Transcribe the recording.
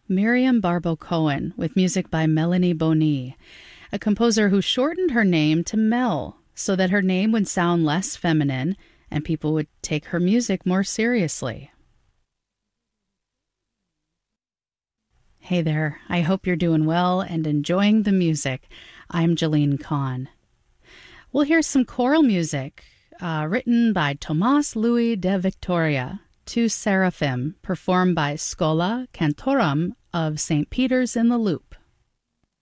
Miriam Barbo Cohen with music by Melanie Boni, a composer who shortened her name to Mel so that her name would sound less feminine and people would take her music more seriously. Hey there, I hope you're doing well and enjoying the music. I'm Jeline Kahn. We'll hear some choral music written by Tomás Louis de Victoria, Tu Seraphim, performed by Schola Cantorum of St. Peter's in the Loop.